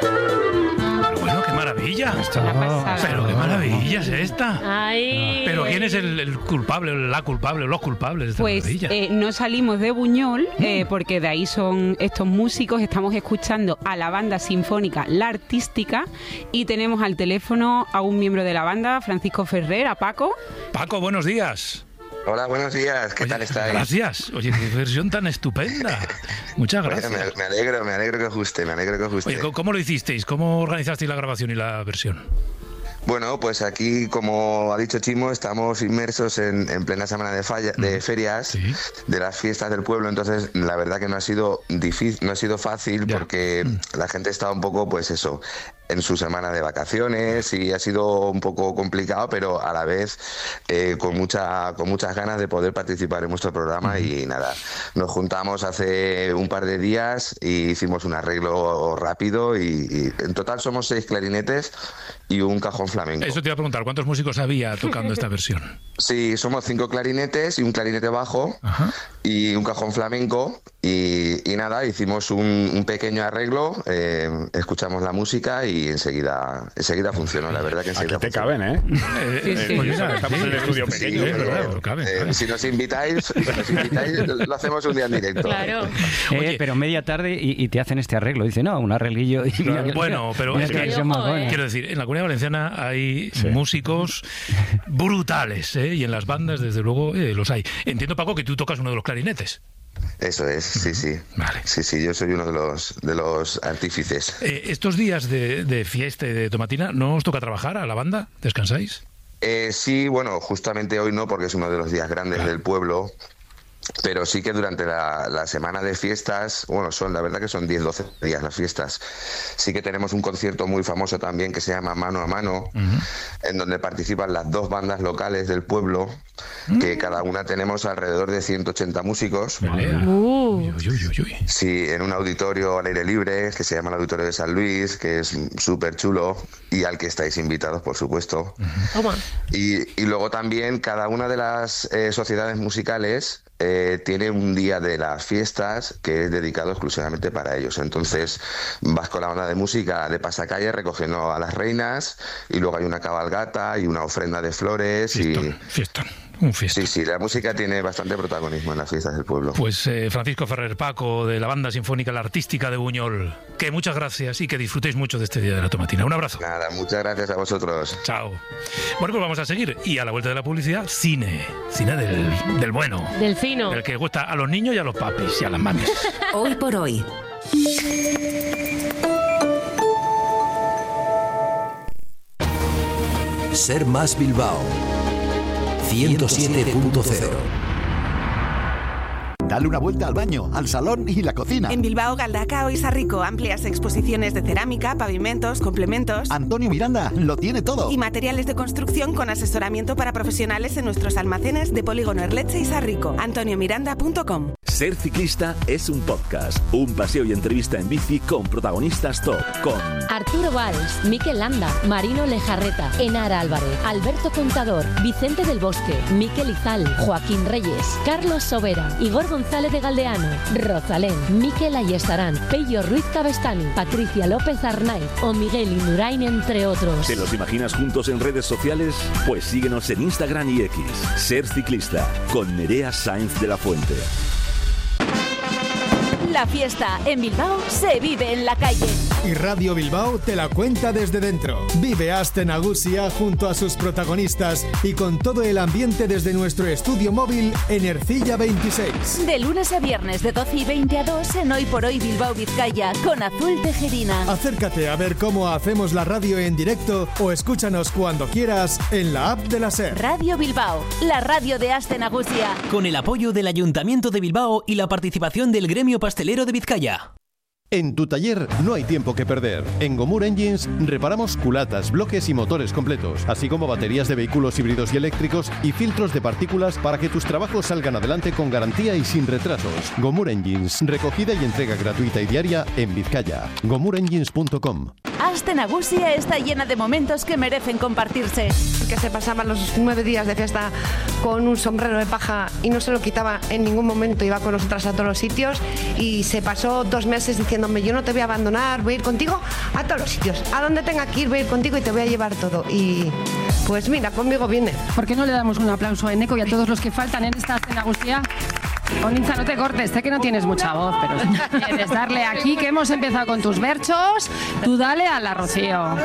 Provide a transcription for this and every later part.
Bueno, qué maravilla. Pero qué maravilla es esta. Ay. Pero ¿quién es el culpable, la culpable, los culpables de esta Pues maravilla? no salimos de Buñol, porque de ahí son estos músicos. Estamos escuchando a la banda sinfónica La Artística y tenemos al teléfono a un miembro de la banda, Francisco Ferrer, a Paco. Paco, buenos días. Hola, buenos días. ¿Qué tal estáis? Gracias. Oye, qué versión tan estupenda. Muchas gracias. Me alegro que os guste, Oye, ¿cómo lo hicisteis? ¿Cómo organizasteis la grabación y la versión? Bueno, pues aquí, como ha dicho Chimo, estamos inmersos en plena semana de ferias, Sí. de las fiestas del pueblo. Entonces, la verdad que no ha sido difícil, no ha sido fácil, Ya. porque la gente estaba un poco, pues eso, en su semana de vacaciones, y ha sido un poco complicado, pero a la vez con muchas ganas de poder participar en vuestro programa. Y nada, nos juntamos hace un par de días y hicimos un arreglo rápido, y en total somos 6 clarinetes y un cajón flamenco. Eso te iba a preguntar, ¿cuántos músicos había tocando esta versión? Sí, somos 5 clarinetes y un clarinete bajo. Ajá. Y un cajón flamenco, y nada, hicimos un pequeño arreglo, escuchamos la música y enseguida funcionó, la verdad que enseguida Aquí te funcionó. caben, ¿eh? Sí. Pues Mira, estamos en el estudio pequeño, Sí, pero claro, cabe. Si nos invitáis, lo hacemos un día en directo. Claro. Oye. Pero media tarde y te hacen este arreglo. Dice, no, un arreglillo. Y Bueno, pero mira es qué que- versión más Ojo, buena. Quiero decir, en la Comunidad Valenciana hay músicos brutales, ¿eh? Y en las bandas, desde luego, los hay. Entiendo, Paco, que tú tocas uno de los clarinetes. Eso es, sí. Vale. Sí, yo soy uno de los artífices. Estos días de fiesta y de tomatina, ¿no os toca trabajar a la banda? ¿Descansáis? Sí, bueno, justamente hoy no, porque es uno de los días grandes del pueblo. Pero sí que durante la semana de fiestas, bueno, la verdad que son 10-12 días las fiestas, sí que tenemos un concierto muy famoso también que se llama Mano a Mano, en donde participan las 2 bandas locales del pueblo, que cada una tenemos alrededor de 180 músicos. Uy, uy, uy, uy. Sí, en un auditorio al aire libre, que se llama el Auditorio de San Luis, que es súper chulo, y al que estáis invitados, por supuesto. Toma. Y luego también cada una de las sociedades musicales tiene un día de las fiestas que es dedicado exclusivamente para ellos. Entonces vas con la banda de música de pasacalle recogiendo a las reinas, y luego hay una cabalgata y una ofrenda de flores. Fiestón, un fiestón. Sí, la música tiene bastante protagonismo en las fiestas del pueblo. Pues Francisco Ferrer, Paco, de la Banda Sinfónica La Artística de Buñol, que muchas gracias y que disfrutéis mucho de este día de la tomatina. Un abrazo. Nada, muchas gracias a vosotros. Chao. Bueno, pues vamos a seguir. Y a la vuelta de la publicidad, cine. Cine del bueno. Del fino. El que gusta a los niños y a los papis y a las mamis. Hoy por hoy. Ser Más Bilbao 107.0. Dale una vuelta al baño, al salón y la cocina. En Bilbao, Galdakao y Sarrico, amplias exposiciones de cerámica, pavimentos, complementos Antonio Miranda lo tiene todo. y materiales de construcción con asesoramiento para profesionales en nuestros almacenes de Polígono Erletxe y Sarrico. antoniomiranda.com. Ser ciclista es un podcast, un paseo y entrevista en bici con protagonistas top, con Arturo Valls, Mikel Landa, Marino Lejarreta, Enara Álvarez, Alberto Contador, Vicente del Bosque, Mikel Izal, Joaquín Reyes, Carlos Sobera, Igor González de Galdeano, Rosalén, Mikel Ayestarán, Pello Ruiz Cabestani, Patricia López Arnaiz o Miguel Indurain, entre otros. ¿Te los imaginas juntos en redes sociales? Pues síguenos en Instagram y X. Ser ciclista con Nerea Sáenz de la Fuente. La fiesta en Bilbao se vive en la calle. Y Radio Bilbao te la cuenta desde dentro. Vive Aste Nagusia junto a sus protagonistas y con todo el ambiente desde nuestro estudio móvil en Ercilla 26. De lunes a viernes de 12 y 20 a 2 en Hoy por Hoy Bilbao Vizcaya con Azul Tejerina. Acércate a ver cómo hacemos la radio en directo o escúchanos cuando quieras en la app de la SER. Radio Bilbao, la radio de Aste Nagusia. Con el apoyo del Ayuntamiento de Bilbao y la participación del Gremio Pastelero de Vizcaya. En tu taller no hay tiempo que perder. En Gomur Engines reparamos culatas, bloques y motores completos, así como baterías de vehículos híbridos y eléctricos y filtros de partículas para que tus trabajos salgan adelante con garantía y sin retrasos. Gomur Engines, recogida y entrega gratuita y diaria en Vizcaya. GomurEngines.com. Aste Nagusia está llena de momentos que merecen compartirse. Que se pasaba los 9 días de fiesta con un sombrero de paja y no se lo quitaba en ningún momento, iba con nosotras a todos los sitios y se pasó 2 meses diciéndome: yo no te voy a abandonar, voy a ir contigo a todos los sitios, a donde tenga que ir voy a ir contigo y te voy a llevar todo. Y pues mira, conmigo viene. ¿Por qué no le damos un aplauso a Eneco y a todos los que faltan en esta Aste Nagusia? Onitza, no te cortes, sé que no tienes mucha voz, pero si quieres darle aquí, que hemos empezado con tus berchos, tú dale a la Rocío.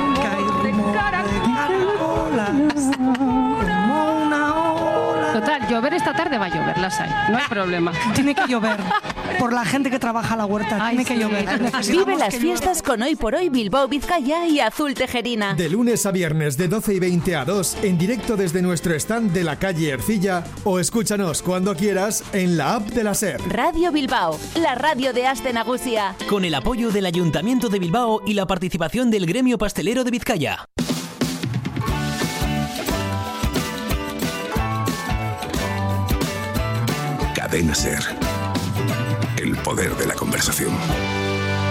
Total, llover esta tarde va a llover, las hay, no hay problema. Tiene que llover, por la gente que trabaja a la huerta, tiene que llover. Vive las fiestas con Hoy por Hoy Bilbao Vizcaya y Azul Tejerina. De lunes a viernes de 12:20 a 2, en directo desde nuestro stand de la calle Ercilla, o escúchanos cuando quieras en la app de la SER. Radio Bilbao, la radio de Aste Nagusia. Con el apoyo del Ayuntamiento de Bilbao y la participación del Gremio Pastelero de Vizcaya. Cadena SER. El poder de la conversación.